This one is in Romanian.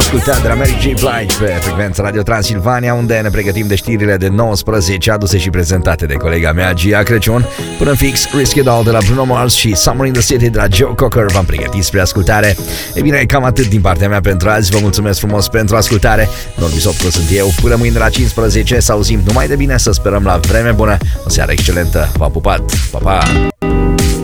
ascultat de la Mary J. Blige pe frecvența Radio Transilvania, unde ne pregătim de știrile de 19 aduse și prezentate de colega mea Gia Crăciun. Până în fix, Risky Doll de la Bruno Mars și Summer in the City de la Joe Cocker v-am pregătit spre ascultare. E bine, cam atât din partea mea pentru azi. Vă mulțumesc frumos pentru ascultare. Norbi Sopru sunt eu. Până mâine la 15 să auzim numai de bine, să sperăm la vreme bună. O seară excelentă. V-am pupat. Pa, pa!